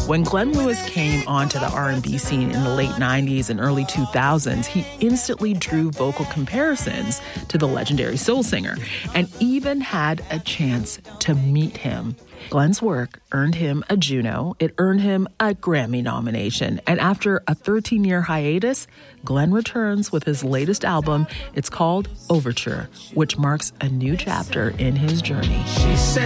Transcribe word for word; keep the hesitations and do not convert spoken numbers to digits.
When Glenn Lewis came onto the R and B scene in the late nineties and early two thousands, he instantly drew vocal comparisons to the legendary soul singer and even had a chance to meet him. Glenn's work earned him a Juno. It earned him a Grammy nomination. And after a thirteen-year hiatus, Glenn returns with his latest album. It's called Overture, which marks a new chapter in his journey. She said